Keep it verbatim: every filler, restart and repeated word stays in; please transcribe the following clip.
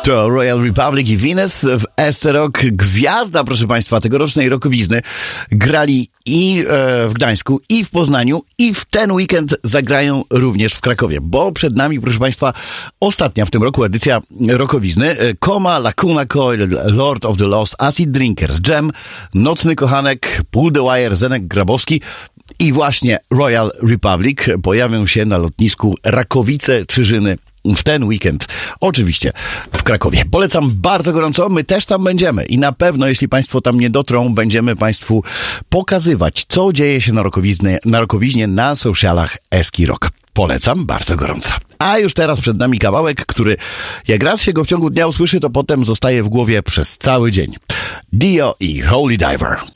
To Royal Republic i Venus w S C Rock. Gwiazda, proszę Państwa, tegorocznej rokowizny. Grali i e, w Gdańsku, i w Poznaniu, i w ten weekend zagrają również w Krakowie, bo przed nami, proszę Państwa, ostatnia w tym roku edycja rokowizny. Koma, Lacuna Coil, Lord of the Lost, Acid Drinkers, Jam, Nocny Kochanek, Pull the Wire, Zenek Grabowski i właśnie Royal Republic pojawią się na lotnisku Rakowice-Czyżyny w ten weekend. Oczywiście w Krakowie. Polecam bardzo gorąco. My też tam będziemy i na pewno, jeśli Państwo tam nie dotrą, będziemy Państwu pokazywać, co dzieje się na rokowiźnie na, rokowiźnie na socialach Eski Rock. Polecam bardzo gorąco. A już teraz przed nami kawałek, który jak raz się go w ciągu dnia usłyszy, to potem zostaje w głowie przez cały dzień. Dio i Holy Diver.